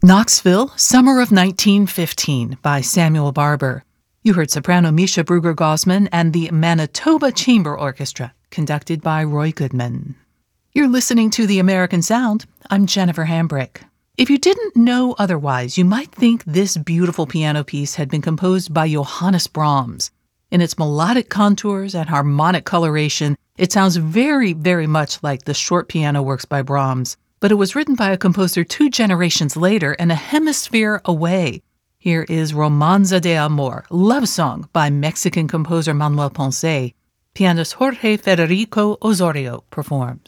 Knoxville, Summer of 1915 by Samuel Barber. You heard soprano Misha Bruegger-Gosman and the Manitoba Chamber Orchestra, conducted by Roy Goodman. You're listening to The American Sound. I'm Jennifer Hambrick. If you didn't know otherwise, you might think this beautiful piano piece had been composed by Johannes Brahms. In its melodic contours and harmonic coloration, it sounds very, very much like the short piano works by Brahms, but it was written by a composer 2 generations later and a hemisphere away. Here is Romanza de Amor, love song by Mexican composer Manuel Ponce. Pianist Jorge Federico Osorio performs.